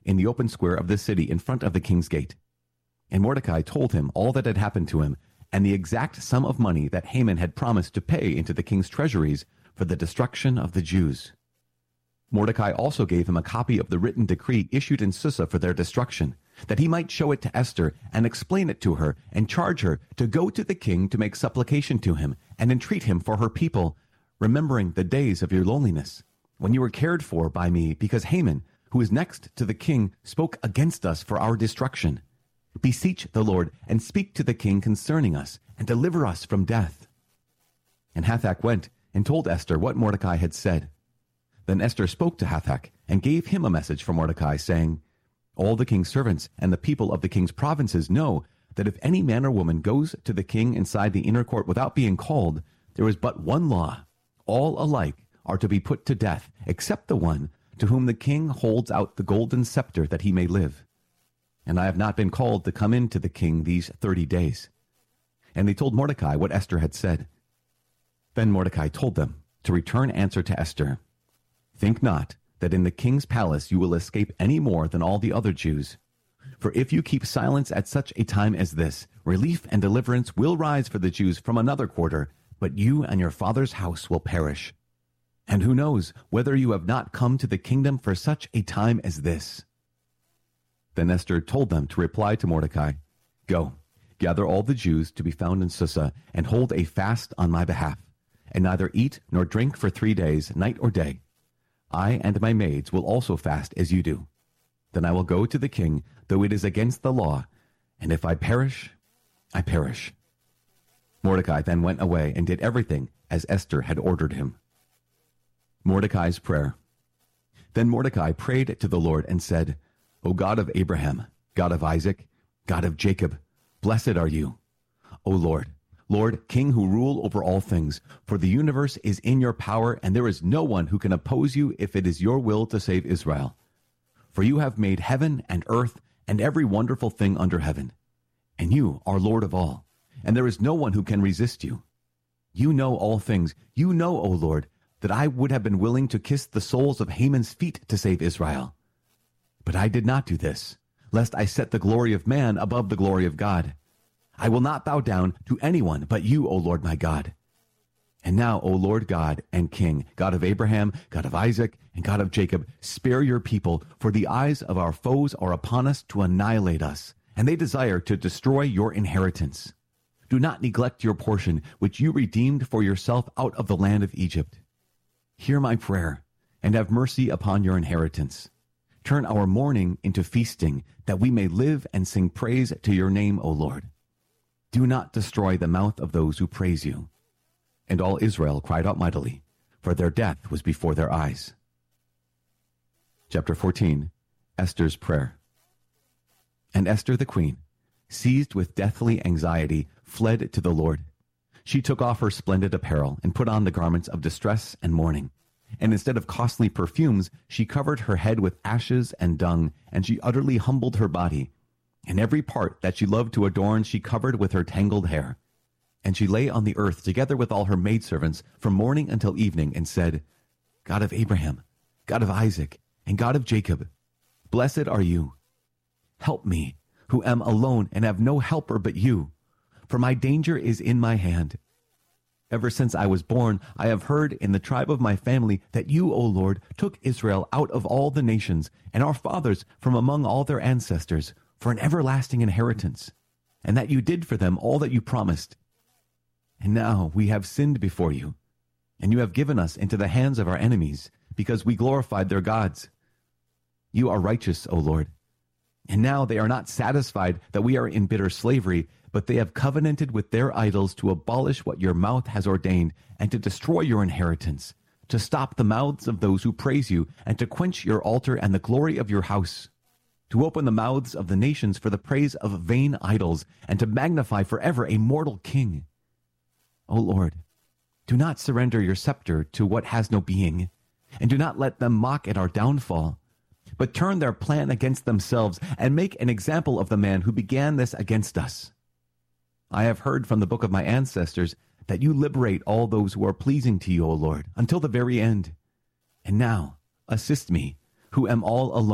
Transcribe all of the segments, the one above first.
in the open square of the city in front of the king's gate. And Mordecai told him all that had happened to him, and the exact sum of money that Haman had promised to pay into the king's treasuries for the destruction of the Jews. Mordecai also gave him a copy of the written decree issued in Susa for their destruction, that he might show it to Esther and explain it to her and charge her to go to the king to make supplication to him and entreat him for her people, remembering the days of your loneliness, when you were cared for by me, because Haman, who is next to the king, spoke against us for our destruction. Beseech the Lord and speak to the king concerning us and deliver us from death. And Hathach went and told Esther what Mordecai had said. Then Esther spoke to Hathach and gave him a message from Mordecai, saying, all the king's servants and the people of the king's provinces know that if any man or woman goes to the king inside the inner court without being called, there is but one law. All alike are to be put to death, except the one to whom the king holds out the golden scepter that he may live. And I have not been called to come in to the king these 30 days. And they told Mordecai what Esther had said. Then Mordecai told them to return answer to Esther. Think not that in the king's palace you will escape any more than all the other Jews. For if you keep silence at such a time as this, relief and deliverance will rise for the Jews from another quarter, but you and your father's house will perish. And who knows whether you have not come to the kingdom for such a time as this? Then Esther told them to reply to Mordecai, go, gather all the Jews to be found in Susa, and hold a fast on my behalf, and neither eat nor drink for 3 days, night or day. I and my maids will also fast as you do. Then I will go to the king, though it is against the law, and if I perish, I perish. Mordecai then went away and did everything as Esther had ordered him. Mordecai's prayer. Then Mordecai prayed to the Lord and said, O God of Abraham, God of Isaac, God of Jacob, blessed are you. O Lord, Lord, King who rule over all things, for the universe is in your power, and there is no one who can oppose you if it is your will to save Israel. For you have made heaven and earth and every wonderful thing under heaven. And you are Lord of all, and there is no one who can resist you. You know all things. You know, O Lord, that I would have been willing to kiss the soles of Haman's feet to save Israel. But I did not do this, lest I set the glory of man above the glory of God. I will not bow down to anyone but you, O Lord my God. And now, O Lord God and King, God of Abraham, God of Isaac, and God of Jacob, spare your people, for the eyes of our foes are upon us to annihilate us, and they desire to destroy your inheritance. Do not neglect your portion, which you redeemed for yourself out of the land of Egypt. Hear my prayer, and have mercy upon your inheritance. Turn our mourning into feasting, that we may live and sing praise to your name, O Lord. Do not destroy the mouth of those who praise you. And all Israel cried out mightily, for their death was before their eyes. Chapter 14. Esther's Prayer. And Esther the queen, seized with deathly anxiety, fled to the Lord. She took off her splendid apparel and put on the garments of distress and mourning. And instead of costly perfumes, she covered her head with ashes and dung, and she utterly humbled her body. And every part that she loved to adorn she covered with her tangled hair. And she lay on the earth together with all her maidservants from morning until evening, and said, God of Abraham, God of Isaac, and God of Jacob, blessed are you. Help me, who am alone and have no helper but you, for my danger is in my hand. Ever since I was born, I have heard in the tribe of my family that you, O Lord, took Israel out of all the nations, and our fathers from among all their ancestors, for an everlasting inheritance, and that you did for them all that you promised. And now we have sinned before you, and you have given us into the hands of our enemies, because we glorified their gods. You are righteous, O Lord. And now they are not satisfied that we are in bitter slavery, but they have covenanted with their idols to abolish what your mouth has ordained, and to destroy your inheritance, to stop the mouths of those who praise you, and to quench your altar and the glory of your house, to open the mouths of the nations for the praise of vain idols, and to magnify forever a mortal king. O Lord, do not surrender your scepter to what has no being, and do not let them mock at our downfall, but turn their plan against themselves, and make an example of the man who began this against us. I have heard from the book of my ancestors that you liberate all those who are pleasing to you, O Lord, until the very end. And now assist me, who am all alone,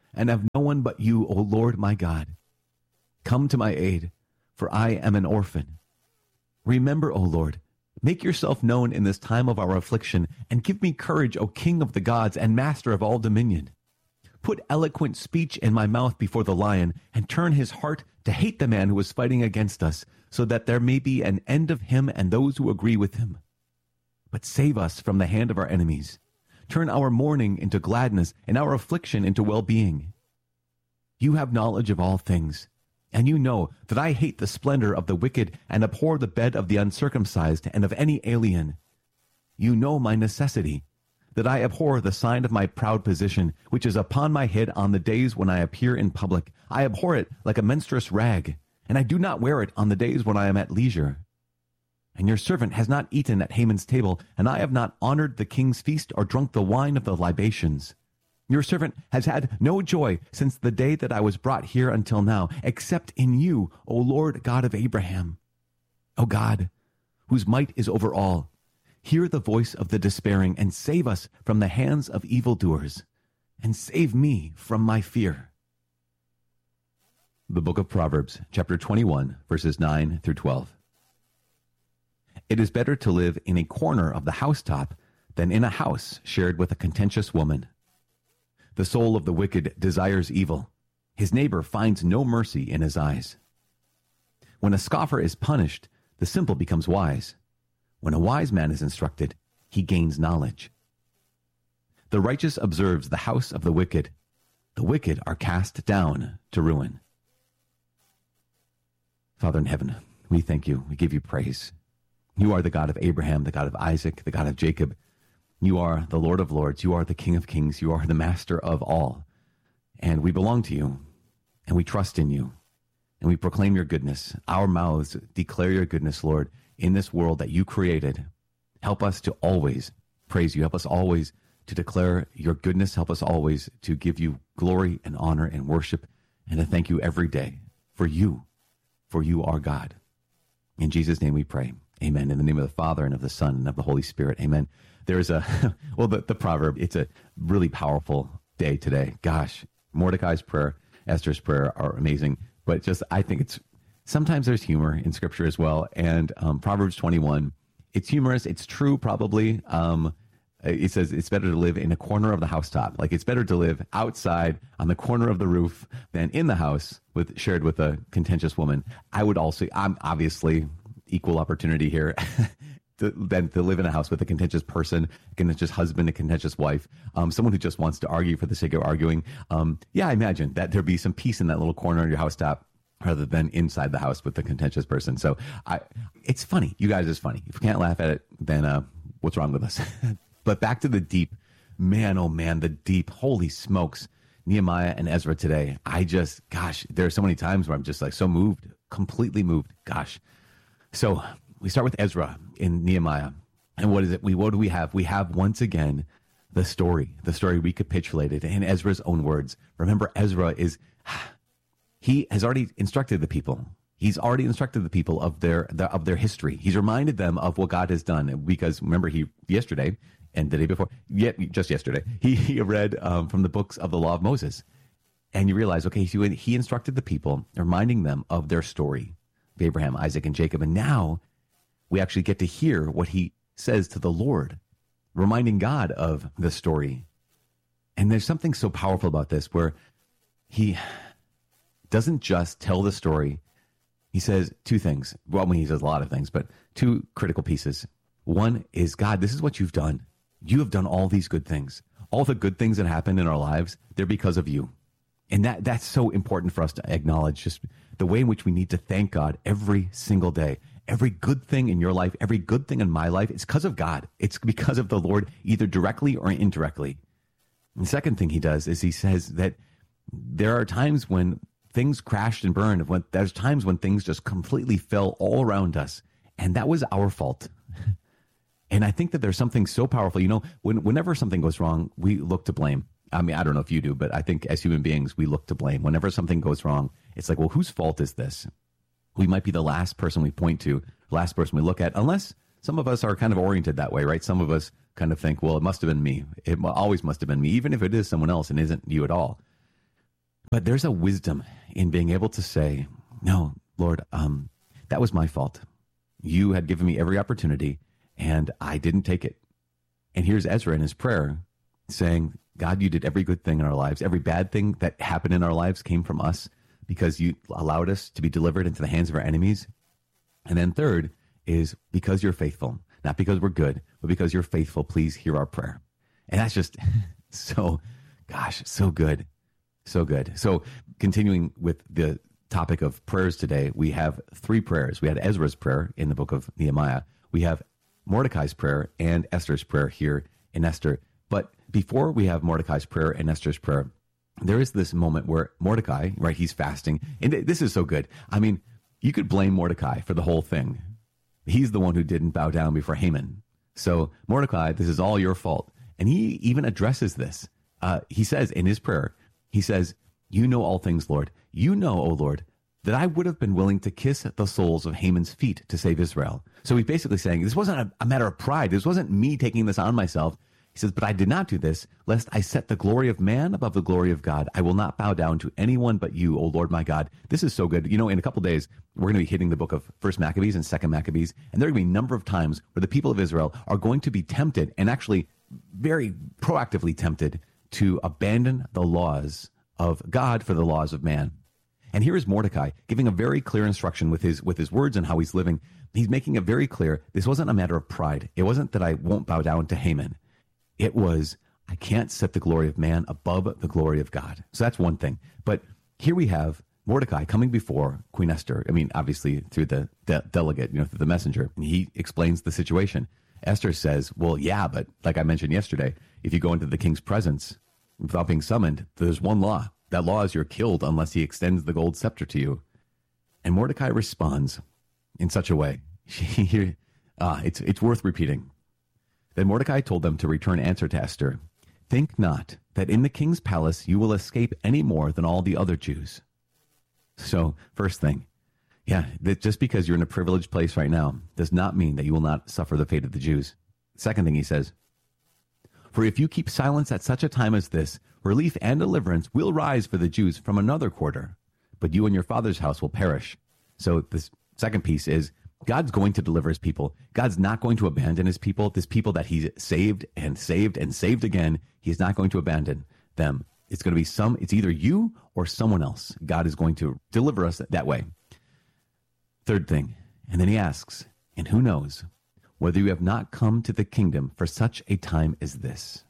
and have no one but you, O Lord my God. Come to my aid, for I am an orphan. Remember, O Lord, make yourself known in this time of our affliction, and give me courage, O King of the gods and Master of all dominion. Put eloquent speech in my mouth before the lion, and turn his heart to hate the man who is fighting against us, so that there may be an end of him and those who agree with him. But save us from the hand of our enemies. Turn our mourning into gladness, and our affliction into well-being. You have knowledge of all things, and you know that I hate the splendor of the wicked and abhor the bed of the uncircumcised and of any alien. You know my necessity, that I abhor the sign of my proud position, which is upon my head on the days when I appear in public. I abhor it like a menstruous rag, and I do not wear it on the days when I am at leisure. And your servant has not eaten at Haman's table, and I have not honored the king's feast or drunk the wine of the libations. Your servant has had no joy since the day that I was brought here until now, except in you, O Lord God of Abraham. O God, whose might is over all, hear the voice of the despairing, and save us from the hands of evildoers, and save me from my fear. The book of Proverbs, chapter 21, verses 9 through 12. It is better to live in a corner of the housetop than in a house shared with a contentious woman. The soul of the wicked desires evil. His neighbor finds no mercy in his eyes. When a scoffer is punished, the simple becomes wise. When a wise man is instructed, he gains knowledge. The righteous observes the house of the wicked. The wicked are cast down to ruin. Father in heaven, we thank you. We give you praise. You are the God of Abraham, the God of Isaac, the God of Jacob. You are the Lord of lords. You are the King of kings. You are the master of all. And we belong to you, and we trust in you, and we proclaim your goodness. Our mouths declare your goodness, Lord, in this world that you created. Help us to always praise you. Help us always to declare your goodness. Help us always to give you glory and honor and worship, and to thank you every day for you are God. In Jesus' name we pray. Amen. In the name of the Father, and of the Son, and of the Holy Spirit. Amen. There's the proverb, it's a really powerful day today. Gosh, Mordecai's prayer, Esther's prayer are amazing. But I think sometimes there's humor in Scripture as well. And Proverbs 21, it's humorous. It's true, probably. It says it's better to live in a corner of the housetop. Like, it's better to live outside on the corner of the roof than in the house shared with a contentious woman. I'm obviously equal opportunity here than to live in a house with a contentious person, a contentious husband, a contentious wife, someone who just wants to argue for the sake of arguing. I imagine that there'd be some peace in that little corner of your housetop rather than inside the house with the contentious person. So it's funny. You guys, it's funny. If you can't laugh at it, then what's wrong with us? But back to the deep. Man, oh man, the deep. Holy smokes. Nehemiah and Ezra today. There are so many times where I'm just like so moved, completely moved. Gosh. So we start with Ezra in Nehemiah. And what is it? What do we have? We have once again the story recapitulated in Ezra's own words. Remember, Ezra he has already instructed the people. He's already instructed the people of their history. He's reminded them of what God has done. Because remember, yesterday and the day before, just yesterday, he read from the books of the law of Moses. And you realize, okay, he instructed the people, reminding them of their story. Abraham, Isaac, and Jacob. And now we actually get to hear what he says to the Lord, reminding God of the story. And there's something so powerful about this, where he doesn't just tell the story. He says two things. Well, he says a lot of things, but two critical pieces. One is, God, this is what you've done. You have done all these good things. All the good things that happen in our lives, they're because of you. And that's so important for us to acknowledge, just the way in which we need to thank God every single day. Every good thing in your life, every good thing in my life, it's because of God. It's because of the Lord, either directly or indirectly. And the second thing he does is he says that there are times when things crashed and burned. There's times when things just completely fell all around us. And that was our fault. And I think that there's something so powerful. Whenever something goes wrong, we look to blame. I mean, I don't know if you do, but I think as human beings, we look to blame. Whenever something goes wrong, it's like, well, whose fault is this? We might be the last person we point to, last person we look at, unless some of us are kind of oriented that way, right? Some of us kind of think, well, it must have been me. It always must have been me, even if it is someone else and isn't you at all. But there's a wisdom in being able to say, no, Lord, that was my fault. You had given me every opportunity and I didn't take it. And here's Ezra in his prayer saying, God, you did every good thing in our lives. Every bad thing that happened in our lives came from us because you allowed us to be delivered into the hands of our enemies. And then third is because you're faithful, not because we're good, but because you're faithful, please hear our prayer. And that's just so good. So good. So continuing with the topic of prayers today, we have three prayers. We had Ezra's prayer in the book of Nehemiah. We have Mordecai's prayer and Esther's prayer here in Esther. But before we have Mordecai's prayer and Esther's prayer, there is this moment where Mordecai, right, he's fasting. And this is so good. I mean, you could blame Mordecai for the whole thing. He's the one who didn't bow down before Haman. So Mordecai, this is all your fault. And he even addresses this. He says in his prayer, he says, you know all things, Lord. You know, O Lord, that I would have been willing to kiss the soles of Haman's feet to save Israel. So he's basically saying, this wasn't a matter of pride. This wasn't me taking this on myself. He says, but I did not do this, lest I set the glory of man above the glory of God. I will not bow down to anyone but you, O Lord my God. This is so good. You know, in a couple days, we're going to be hitting the book of 1st Maccabees and 2nd Maccabees, and there are going to be a number of times where the people of Israel are going to be tempted, and actually very proactively tempted, to abandon the laws of God for the laws of man. And here is Mordecai giving a very clear instruction with his words and how he's living. He's making it very clear. This wasn't a matter of pride. It wasn't that I won't bow down to Haman. It was, I can't set the glory of man above the glory of God. So that's one thing. But here we have Mordecai coming before Queen Esther. I mean, obviously through the delegate, through the messenger. And he explains the situation. Esther says, well, yeah, but like I mentioned yesterday, if you go into the king's presence without being summoned, there's one law. That law is you're killed unless he extends the gold scepter to you. And Mordecai responds in such a way. It's worth repeating. Then Mordecai told them to return answer to Esther. Think not that in the king's palace you will escape any more than all the other Jews. So, first thing, that just because you're in a privileged place right now does not mean that you will not suffer the fate of the Jews. Second thing he says, for if you keep silence at such a time as this, relief and deliverance will rise for the Jews from another quarter, but you and your father's house will perish. So this second piece is God's going to deliver his people. God's not going to abandon his people. This people that he's saved and saved and saved again, he's not going to abandon them. It's going to be it's either you or someone else. God is going to deliver us that way. Third thing, and then he asks, and who knows whether you have not come to the kingdom for such a time as this.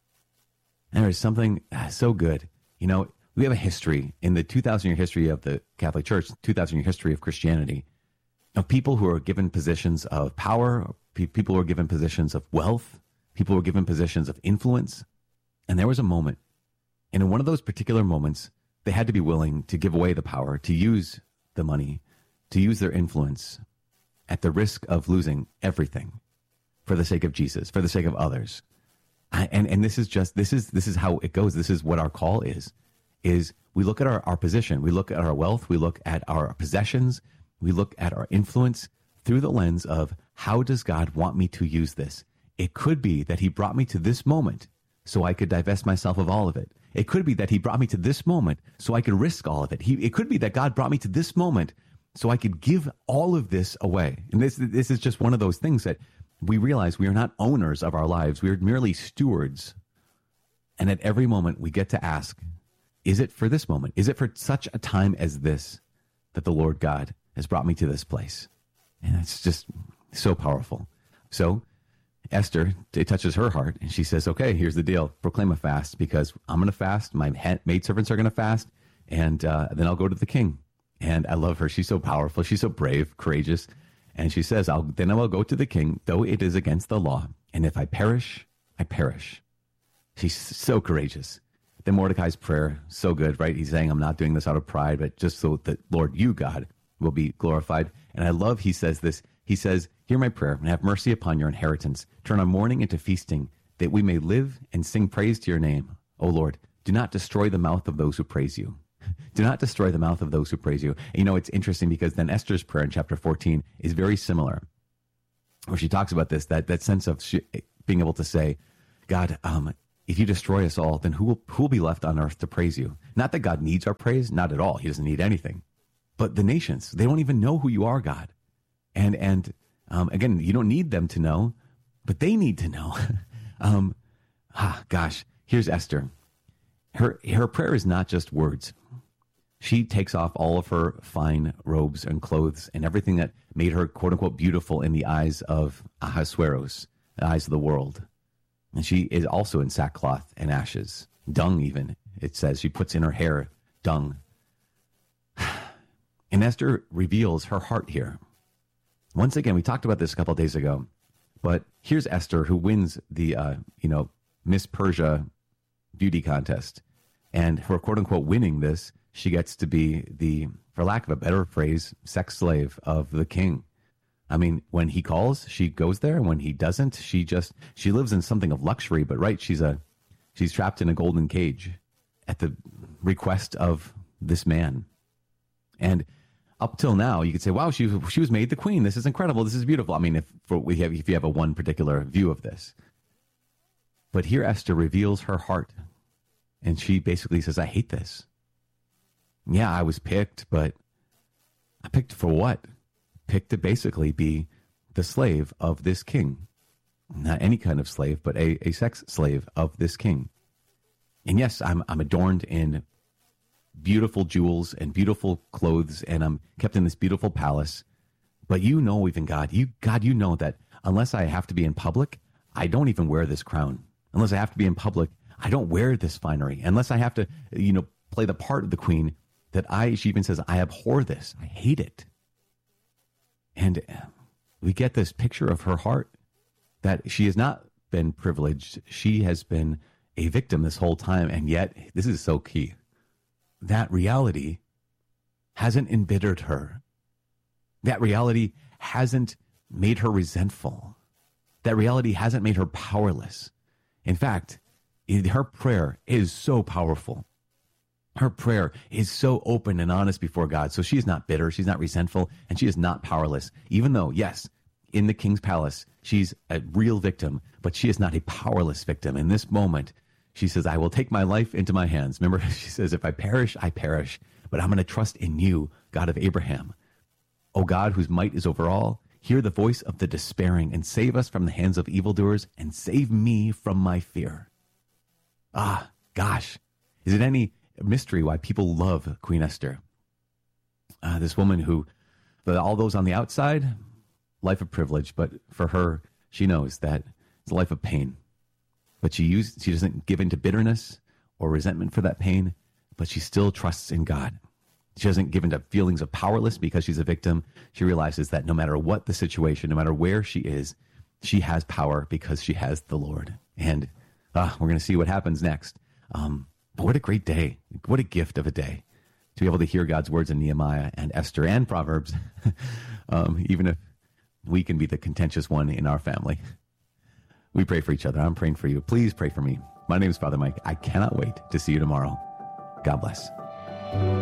And there is something so good. We have a history in the 2,000-year history of the Catholic Church, 2,000-year history of Christianity, of people who are given positions of power, people who are given positions of wealth, people who are given positions of influence. And there was a moment, and in one of those particular moments, they had to be willing to give away the power, to use the money, to use their influence at the risk of losing everything for the sake of Jesus, for the sake of others. And this is how it goes. This is what our call is we look at our position, we look at our wealth, we look at our possessions, we look at our influence through the lens of how does God want me to use this? It could be that he brought me to this moment so I could divest myself of all of it. It could be that he brought me to this moment so I could risk all of it. It could be that God brought me to this moment so I could give all of this away. And this is just one of those things that we realize we are not owners of our lives. We are merely stewards. And at every moment we get to ask, is it for this moment? Is it for such a time as this that the Lord God has brought me to this place? And it's just so powerful. So Esther, it touches her heart, and she says, okay, here's the deal. Proclaim a fast, because I'm going to fast. My maidservants are going to fast, and then I'll go to the king. And I love her. She's so powerful. She's so brave, courageous. And she says, then I will go to the king, though it is against the law. And if I perish, I perish. She's so courageous. Then Mordecai's prayer, so good, right? He's saying, I'm not doing this out of pride, but just so that, Lord, you, God, will be glorified. And I love he says this. He says, hear my prayer and have mercy upon your inheritance. Turn our mourning into feasting, that we may live and sing praise to your name. O Lord, do not destroy the mouth of those who praise you. Do not destroy the mouth of those who praise you. And it's interesting because then Esther's prayer in chapter 14 is very similar, where she talks about this, that sense of being able to say, God, if you destroy us all, then who will be left on earth to praise you? Not that God needs our praise, not at all. He doesn't need anything. But the nations, they don't even know who you are, God. And again, you don't need them to know, but they need to know. Gosh, here's Esther. Her prayer is not just words. She takes off all of her fine robes and clothes and everything that made her, quote unquote, beautiful in the eyes of Ahasuerus, the eyes of the world. And she is also in sackcloth and ashes, dung even. It says she puts in her hair dung. And Esther reveals her heart here. Once again, we talked about this a couple of days ago, but here's Esther who wins the, Miss Persia beauty contest. And for quote unquote winning this, she gets to be the, for lack of a better phrase, sex slave of the king. I mean, when he calls, she goes there. And when he doesn't, she lives in something of luxury, but right, she's trapped in a golden cage at the request of this man. And up till now, you could say, wow, she was made the queen. This is incredible. This is beautiful. I mean, if you have a one particular view of this. But here Esther reveals her heart. And she basically says, I hate this. Yeah, I was picked, but I picked for what? Picked to basically be the slave of this king. Not any kind of slave, but a sex slave of this king. And yes, I'm adorned in beautiful jewels and beautiful clothes, and I'm kept in this beautiful palace. But you know, even God, you know that unless I have to be in public, I don't even wear this crown. Unless I have to be in public, I don't wear this finery. Unless I have to, play the part of the queen, she even says, I abhor this. I hate it. And we get this picture of her heart, that she has not been privileged. She has been a victim this whole time. And yet, this is so key, that reality hasn't embittered her. That reality hasn't made her resentful. That reality hasn't made her powerless. In fact, her prayer is so powerful. Her prayer is so open and honest before God. So she is not bitter. She's not resentful. And she is not powerless. Even though, yes, in the king's palace, she's a real victim, but she is not a powerless victim. In this moment, she says, I will take my life into my hands. Remember, she says, if I perish, I perish. But I'm going to trust in you, God of Abraham. O God, whose might is over all, hear the voice of the despairing and save us from the hands of evildoers and save me from my fear. Gosh, is it any mystery why people love Queen Esther? This woman who, for all those on the outside, life of privilege, but for her, she knows that it's a life of pain. But she doesn't give in to bitterness or resentment for that pain, but she still trusts in God. She doesn't give in to feelings of powerless because she's a victim. She realizes that no matter what the situation, no matter where she is, she has power because she has the Lord. And we're going to see what happens next. But what a great day. What a gift of a day to be able to hear God's words in Nehemiah and Esther and Proverbs, even if we can be the contentious one in our family. We pray for each other. I'm praying for you. Please pray for me. My name is Father Mike. I cannot wait to see you tomorrow. God bless.